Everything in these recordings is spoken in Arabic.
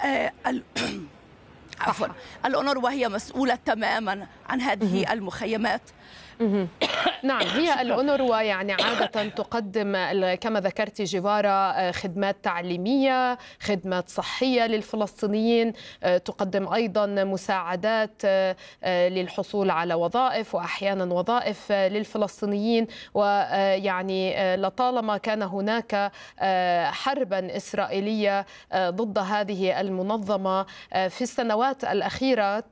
ال- عفوا، الأونروا هي مسؤولة تماما عن هذه المخيمات. مهم. نعم، هي الأونروا يعني عادة تقدم كما ذكرت جيفارا خدمات تعليمية، خدمات صحية للفلسطينيين، تقدم أيضا مساعدات للحصول على وظائف وأحيانا وظائف للفلسطينيين. ويعني لطالما كان هناك حربا إسرائيلية ضد هذه المنظمة في السنوات الأخيرة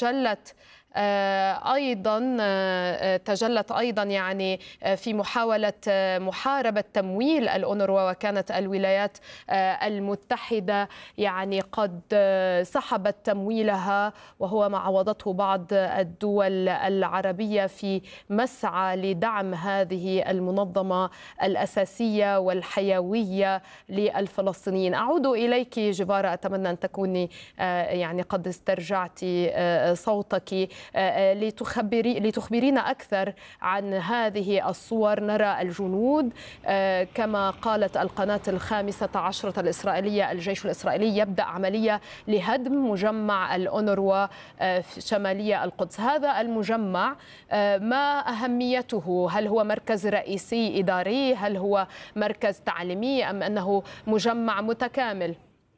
تجلت أيضا يعني في محاولة محاربة تمويل الأونروا، وكانت الولايات المتحدة يعني قد سحبت تمويلها، وهو ما عوضته بعض الدول العربية في مسعى لدعم هذه المنظمة الأساسية والحيوية للفلسطينيين. أعود إليك جيفارا، أتمنى أن تكوني يعني قد استرجعت صوتك لتخبرينا أكثر عن هذه الصور. نرى الجنود كما قالت القناة ال15 الإسرائيلية، الجيش الإسرائيلي يبدأ عملية لهدم مجمع الأونروا في شمالية القدس. هذا المجمع ما أهميته؟ هل هو مركز رئيسي إداري؟ هل هو مركز تعليمي؟ أم أنه مجمع متكامل؟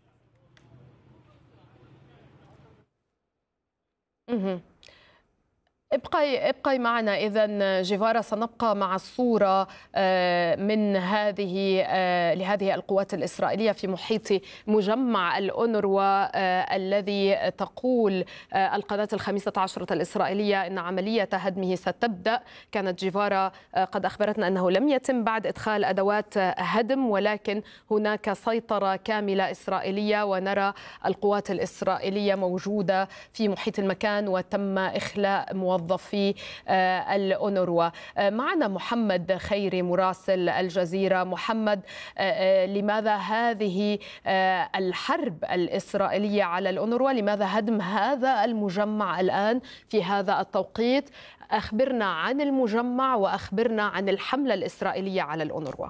ابقي معنا إذن جيفارا، سنبقى مع الصورة من لهذه القوات الإسرائيلية في محيط مجمع الأونروا الذي تقول القناة ال15 الإسرائيلية إن عملية هدمه ستبدأ. كانت جيفارا قد أخبرتنا أنه لم يتم بعد إدخال أدوات هدم، ولكن هناك سيطرة كاملة إسرائيلية، ونرى القوات الإسرائيلية موجودة في محيط المكان وتم إخلاء موظفي الأونروا. معنا محمد خيري مراسل الجزيرة. محمد، لماذا هذه الحرب الإسرائيلية على الأونروا؟ لماذا هدم هذا المجمع الآن في هذا التوقيت؟ أخبرنا عن المجمع وأخبرنا عن الحملة الإسرائيلية على الأونروا.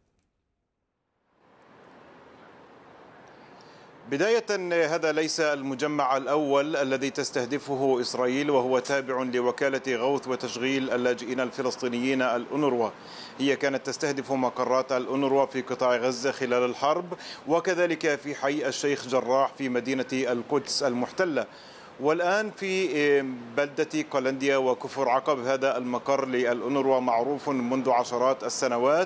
بداية، هذا ليس المجمع الأول الذي تستهدفه إسرائيل، وهو تابع لوكالة غوث وتشغيل اللاجئين الفلسطينيين الأونروا. هي كانت تستهدف مقرات الأونروا في قطاع غزة خلال الحرب، وكذلك في حي الشيخ جراح في مدينة القدس المحتلة. والآن في بلدة قلنديا وكفر عقب، هذا المقر للأونروا معروف منذ عشرات السنوات.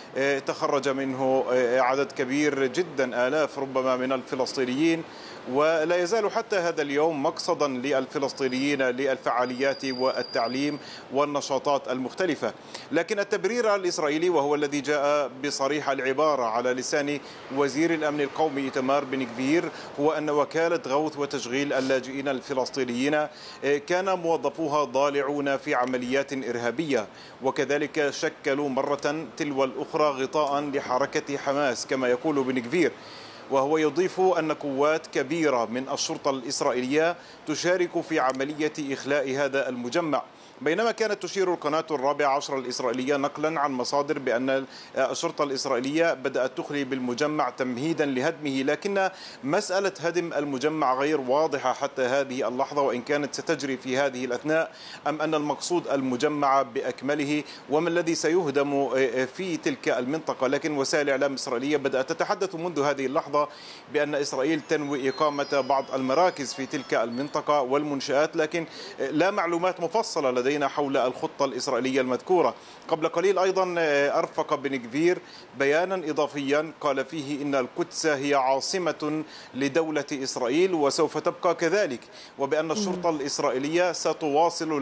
تخرج منه عدد كبير جدا، آلاف ربما من الفلسطينيين، ولا يزال حتى هذا اليوم مقصدا للفلسطينيين للفعاليات والتعليم والنشاطات المختلفة. لكن التبرير الإسرائيلي، وهو الذي جاء بصريح العبارة على لسان وزير الأمن القومي إيتمار بن غفير، هو أن وكالة غوث وتشغيل اللاجئين الفلسطينيين كان موظفوها ضالعون في عمليات إرهابية، وكذلك شكلوا مرة تلو الأخرى غطاء لحركة حماس كما يقول بن غفير. وهو يضيف أن قوات كبيرة من الشرطة الإسرائيلية تشارك في عملية إخلاء هذا المجمع. بينما كانت تشير القناة ال14 الإسرائيلية نقلا عن مصادر بأن الشرطة الإسرائيلية بدأت تخلي بالمجمع تمهيدا لهدمه، لكن مسألة هدم المجمع غير واضحة حتى هذه اللحظة، وإن كانت ستجري في هذه الأثناء، أم أن المقصود المجمع بأكمله وما الذي سيهدم في تلك المنطقة. لكن وسائل الإعلام الإسرائيلية بدأت تتحدث منذ هذه اللحظة بأن إسرائيل تنوي إقامة بعض المراكز في تلك المنطقة والمنشآت، لكن لا معلومات مفصلة لدينا حول الخطة الإسرائيلية المذكورة. قبل قليل أيضا أرفق بن غفير بيانا إضافيا قال فيه إن القدس هي عاصمة لدولة إسرائيل وسوف تبقى كذلك، وبأن الشرطة الإسرائيلية ستواصل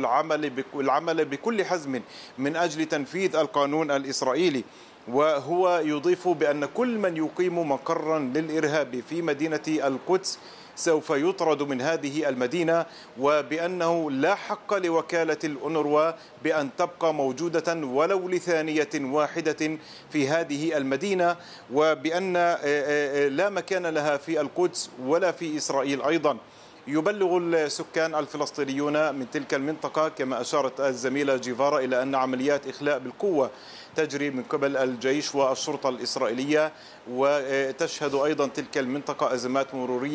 العمل بكل حزم من أجل تنفيذ القانون الإسرائيلي. وهو يضيف بأن كل من يقيم مقرا للإرهاب في مدينة القدس سوف يطرد من هذه المدينة، وبأنه لا حق لوكالة الأونروا بأن تبقى موجودة ولو لثانية واحدة في هذه المدينة، وبأن لا مكان لها في القدس ولا في إسرائيل أيضا. يبلغ السكان الفلسطينيون من تلك المنطقة كما أشارت الزميلة جيفارا إلى أن عمليات إخلاء بالقوة تجري من قبل الجيش والشرطة الإسرائيلية، وتشهد أيضا تلك المنطقة أزمات مرورية